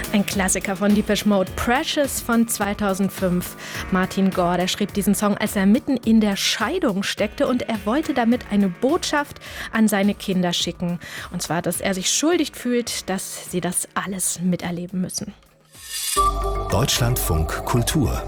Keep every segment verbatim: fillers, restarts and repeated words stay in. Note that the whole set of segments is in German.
Ein Klassiker von Depeche Mode, Precious von zweitausendfünf. Martin Gore, der schrieb diesen Song, als er mitten in der Scheidung steckte und er wollte damit eine Botschaft an seine Kinder schicken. Und zwar, dass er sich schuldig fühlt, dass sie das alles miterleben müssen. Deutschlandfunk Kultur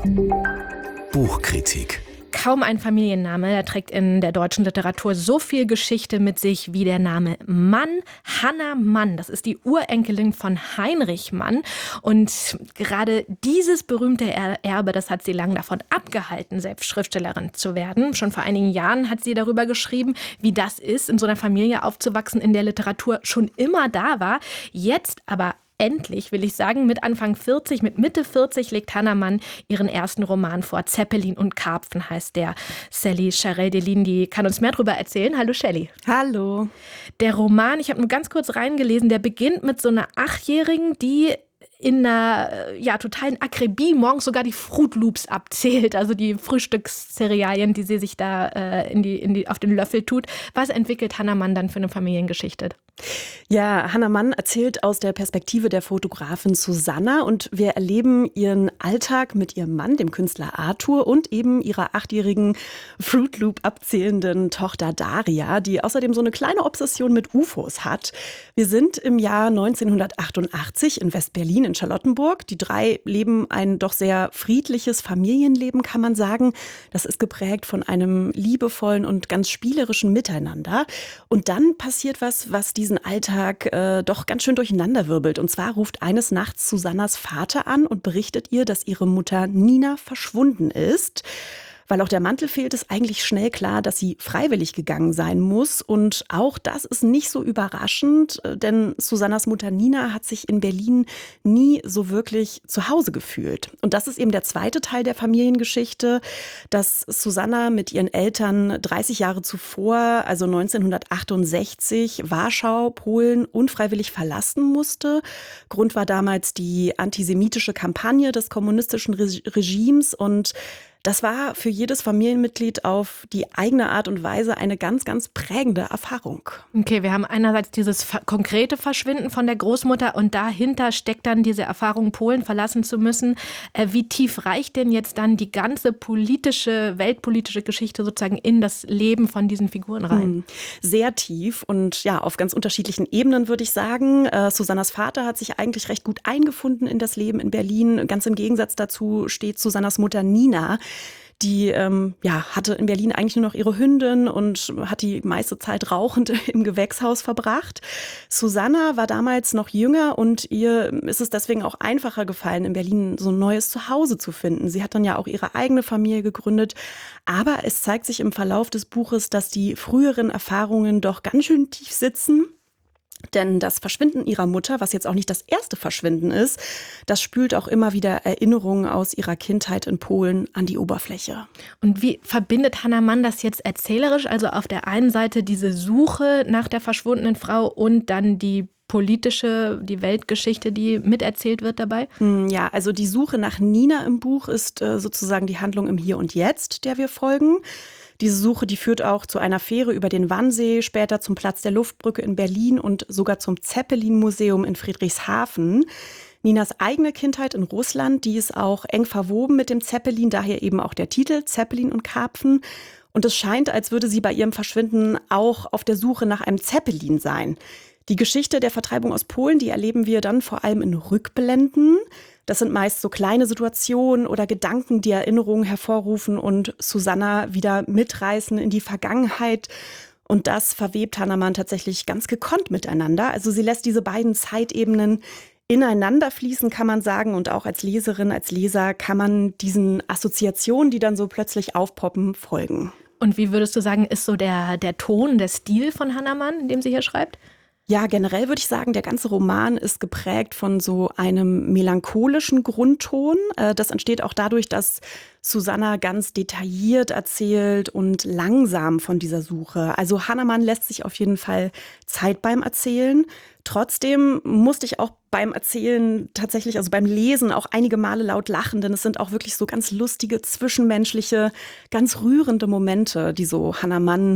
Buchkritik. Kaum ein Familienname, der trägt in der deutschen Literatur so viel Geschichte mit sich wie der Name Mann. Hannah Mann, das ist die Urenkelin von Heinrich Mann. Und gerade dieses berühmte Erbe, das hat sie lang davon abgehalten, selbst Schriftstellerin zu werden. Schon vor einigen Jahren hat sie darüber geschrieben, wie das ist, in so einer Familie aufzuwachsen, in der Literatur schon immer da war. Jetzt aber endlich, will ich sagen, mit Anfang vierzig, mit Mitte vierzig legt Hannah Mann ihren ersten Roman vor. Zeppelin und Karpfen heißt der. Sally Charel-Delin, die kann uns mehr darüber erzählen. Hallo Shelly. Hallo. Der Roman, ich habe nur ganz kurz reingelesen, der beginnt mit so einer Achtjährigen, die in einer ja, totalen Akribie morgens sogar die Fruit Loops abzählt, also die Frühstückscerealien, die sie sich da äh, in die, in die, auf den Löffel tut. Was entwickelt Hannah Mann dann für eine Familiengeschichte? Ja, Hannah Mann erzählt aus der Perspektive der Fotografin Susanna und wir erleben ihren Alltag mit ihrem Mann, dem Künstler Arthur, und eben ihrer achtjährigen Fruit Loop abzählenden Tochter Daria, die außerdem so eine kleine Obsession mit U F Os hat. Wir sind im Jahr neunzehnhundertachtundachtzig in West-Berlin in Charlottenburg. Die drei leben ein doch sehr friedliches Familienleben, kann man sagen. Das ist geprägt von einem liebevollen und ganz spielerischen Miteinander. Und dann passiert was, was diesen Alltag äh, doch ganz schön durcheinanderwirbelt. Und zwar ruft eines Nachts Susannas Vater an und berichtet ihr, dass ihre Mutter Nina verschwunden ist. Weil auch der Mantel fehlt, ist eigentlich schnell klar, dass sie freiwillig gegangen sein muss. Und auch das ist nicht so überraschend, denn Susannas Mutter Nina hat sich in Berlin nie so wirklich zu Hause gefühlt. Und das ist eben der zweite Teil der Familiengeschichte, dass Susanna mit ihren Eltern dreißig Jahre zuvor, also neunzehnhundertachtundsechzig, Warschau, Polen unfreiwillig verlassen musste. Grund war damals die antisemitische Kampagne des kommunistischen Regimes und das war für jedes Familienmitglied auf die eigene Art und Weise eine ganz, ganz prägende Erfahrung. Okay, wir haben einerseits dieses konkrete Verschwinden von der Großmutter und dahinter steckt dann diese Erfahrung, Polen verlassen zu müssen. Wie tief reicht denn jetzt dann die ganze politische, weltpolitische Geschichte sozusagen in das Leben von diesen Figuren rein? Sehr tief und ja, auf ganz unterschiedlichen Ebenen würde ich sagen. Äh, Susannas Vater hat sich eigentlich recht gut eingefunden in das Leben in Berlin. Ganz im Gegensatz dazu steht Susannas Mutter Nina. Die ähm, ja, hatte in Berlin eigentlich nur noch ihre Hündin und hat die meiste Zeit rauchend im Gewächshaus verbracht. Susanna war damals noch jünger und ihr ist es deswegen auch einfacher gefallen, in Berlin so ein neues Zuhause zu finden. Sie hat dann ja auch ihre eigene Familie gegründet. Aber es zeigt sich im Verlauf des Buches, dass die früheren Erfahrungen doch ganz schön tief sitzen. Denn das Verschwinden ihrer Mutter, was jetzt auch nicht das erste Verschwinden ist, das spült auch immer wieder Erinnerungen aus ihrer Kindheit in Polen an die Oberfläche. Und wie verbindet Hannah Mann das jetzt erzählerisch? Also auf der einen Seite diese Suche nach der verschwundenen Frau und dann die politische, die Weltgeschichte, die miterzählt wird dabei? Ja, also die Suche nach Nina im Buch ist äh, sozusagen die Handlung im Hier und Jetzt, der wir folgen. Diese Suche, die führt auch zu einer Fähre über den Wannsee, später zum Platz der Luftbrücke in Berlin und sogar zum Zeppelin-Museum in Friedrichshafen. Ninas eigene Kindheit in Russland, die ist auch eng verwoben mit dem Zeppelin, daher eben auch der Titel Zeppelin und Karpfen. Und es scheint, als würde sie bei ihrem Verschwinden auch auf der Suche nach einem Zeppelin sein. Die Geschichte der Vertreibung aus Polen, die erleben wir dann vor allem in Rückblenden. Das sind meist so kleine Situationen oder Gedanken, die Erinnerungen hervorrufen und Susanna wieder mitreißen in die Vergangenheit. Und das verwebt Hannah Mann tatsächlich ganz gekonnt miteinander. Also sie lässt diese beiden Zeitebenen ineinander fließen, kann man sagen. Und auch als Leserin, als Leser kann man diesen Assoziationen, die dann so plötzlich aufpoppen, folgen. Und wie würdest du sagen, ist so der, der Ton, der Stil von Hannah Mann, in dem sie hier schreibt? Ja, generell würde ich sagen, der ganze Roman ist geprägt von so einem melancholischen Grundton. Das entsteht auch dadurch, dass Susanna ganz detailliert erzählt und langsam von dieser Suche. Also Hannah Mann lässt sich auf jeden Fall Zeit beim Erzählen. Trotzdem musste ich auch beim Erzählen tatsächlich, also beim Lesen auch einige Male laut lachen, denn es sind auch wirklich so ganz lustige, zwischenmenschliche, ganz rührende Momente, die so Hannah Mann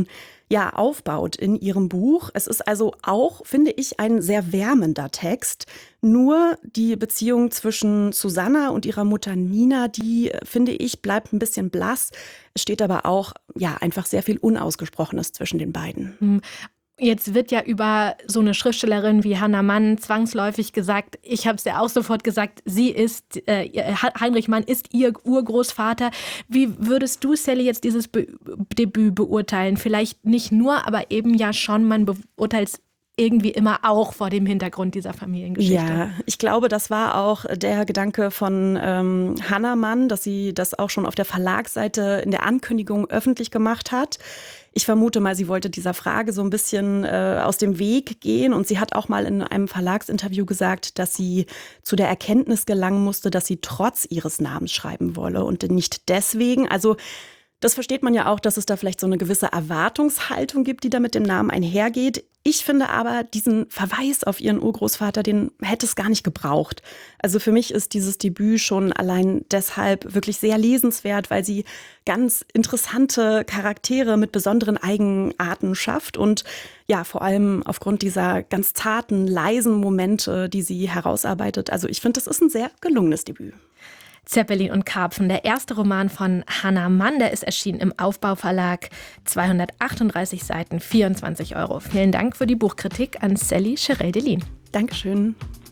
ja, aufbaut in ihrem Buch. Es ist also auch, finde ich, ein sehr wärmender Text. Nur die Beziehung zwischen Susanna und ihrer Mutter Nina, die, finde ich, bleibt ein bisschen blass. Es steht aber auch, ja, einfach sehr viel Unausgesprochenes zwischen den beiden. Jetzt wird ja über so eine Schriftstellerin wie Hannah Mann zwangsläufig gesagt, ich habe es ja auch sofort gesagt, sie ist, äh, Heinrich Mann ist ihr Urgroßvater. Wie würdest du, Sally, jetzt dieses Be- Debüt beurteilen? Vielleicht nicht nur, aber eben ja schon, man beurteilt es irgendwie immer auch vor dem Hintergrund dieser Familiengeschichte. Ja, ich glaube, das war auch der Gedanke von ähm, Hannah Mann, dass sie das auch schon auf der Verlagsseite in der Ankündigung öffentlich gemacht hat. Ich vermute mal, sie wollte dieser Frage so ein bisschen äh, aus dem Weg gehen. Und sie hat auch mal in einem Verlagsinterview gesagt, dass sie zu der Erkenntnis gelangen musste, dass sie trotz ihres Namens schreiben wolle und nicht deswegen. Also das versteht man ja auch, dass es da vielleicht so eine gewisse Erwartungshaltung gibt, die da mit dem Namen einhergeht. Ich finde aber, diesen Verweis auf ihren Urgroßvater, den hätte es gar nicht gebraucht. Also für mich ist dieses Debüt schon allein deshalb wirklich sehr lesenswert, weil sie ganz interessante Charaktere mit besonderen Eigenarten schafft und ja, vor allem aufgrund dieser ganz zarten, leisen Momente, die sie herausarbeitet. Also ich finde, das ist ein sehr gelungenes Debüt. Zeppelin und Karpfen, der erste Roman von Hannah Mann, der ist erschienen im Aufbau-Verlag, zweihundertachtunddreißig Seiten, vierundzwanzig Euro. Vielen Dank für die Buchkritik an Sally Scherel-Delin. Dankeschön.